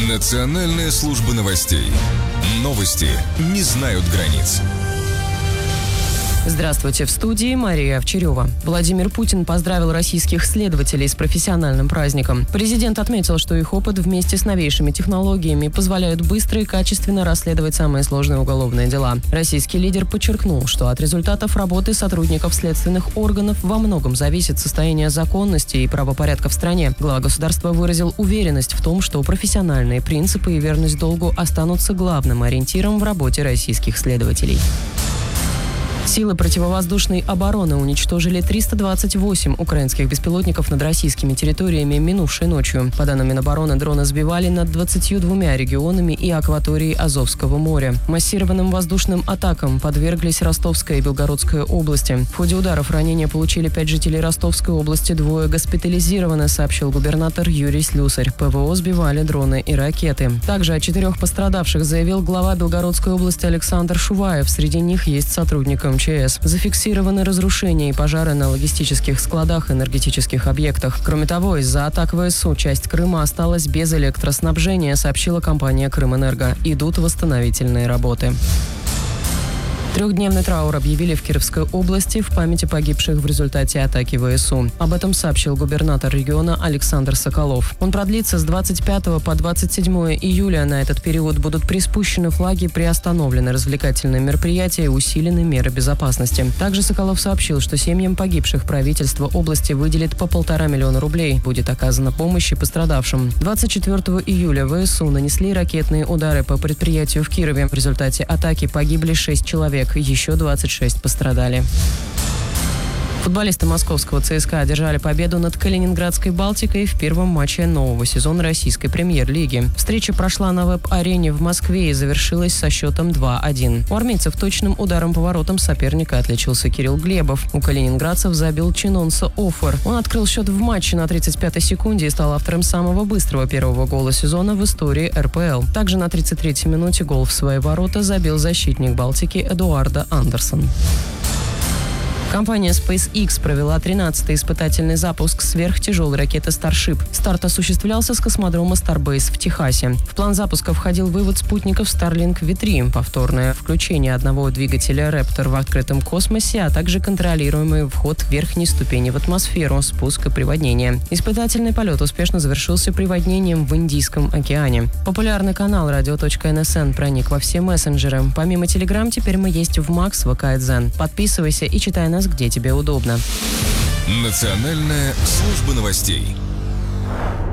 Национальная служба новостей. Новости не знают границ. Здравствуйте, в студии Мария Овчарева. Владимир Путин поздравил российских следователей с профессиональным праздником. Президент отметил, что их опыт вместе с новейшими технологиями позволяют быстро и качественно расследовать самые сложные уголовные дела. Российский лидер подчеркнул, что от результатов работы сотрудников следственных органов во многом зависит состояние законности и правопорядка в стране. Глава государства выразил уверенность в том, что профессиональные принципы и верность долгу останутся главным ориентиром в работе российских следователей. Силы противовоздушной обороны уничтожили 328 украинских беспилотников над российскими территориями минувшей ночью. По данным Минобороны, дроны сбивали над 22 регионами и акваторией Азовского моря. Массированным воздушным атакам подверглись Ростовская и Белгородская области. В ходе ударов ранения получили 5 жителей Ростовской области, 2 госпитализированы, сообщил губернатор Юрий Слюсарь. ПВО сбивали дроны и ракеты. Также о 4 пострадавших заявил глава Белгородской области Александр Шуваев. Среди них есть сотрудник МЧС. Зафиксированы разрушения и пожары на логистических складах и энергетических объектах. Кроме того, из-за атак ВСУ часть Крыма осталась без электроснабжения, сообщила компания «Крымэнерго». Идут восстановительные работы. Трехдневный траур объявили в Кировской области в памяти погибших в результате атаки ВСУ. Об этом сообщил губернатор региона Александр Соколов. Он продлится с 25 по 27 июля. На этот период будут приспущены флаги, приостановлены развлекательные мероприятия и усилены меры безопасности. Также Соколов сообщил, что семьям погибших правительство области выделит по 1,5 миллиона рублей. Будет оказана помощь и пострадавшим. 24 июля ВСУ нанесли ракетные удары по предприятию в Кирове. В результате атаки погибли 6 человек. Еще 26 пострадали. Футболисты московского ЦСКА одержали победу над Калининградской «Балтикой» в первом матче нового сезона российской премьер-лиги. Встреча прошла на веб-арене в Москве и завершилась со счетом 2-1. У армейцев точным ударом по воротам соперника отличился Кирилл Глебов. У калининградцев забил Чинонса Оффер. Он открыл счет в матче на 35-й секунде и стал автором самого быстрого первого гола сезона в истории РПЛ. Также на 33-й минуте гол в свои ворота забил защитник «Балтики» Эдуардо Андерсон. Компания SpaceX провела 13-й испытательный запуск сверхтяжелой ракеты Starship. Старт осуществлялся с космодрома Starbase в Техасе. В план запуска входил вывод спутников Starlink V3, повторное включение одного двигателя Raptor в открытом космосе, а также контролируемый вход верхней ступени в атмосферу, спуск и приводнение. Испытательный полет успешно завершился приводнением в Индийском океане. Популярный канал radio.nsn проник во все мессенджеры. Помимо Telegram, теперь мы есть в Max, ВК и Дзен. Подписывайся и читай нас, где тебе удобно. Национальная служба новостей.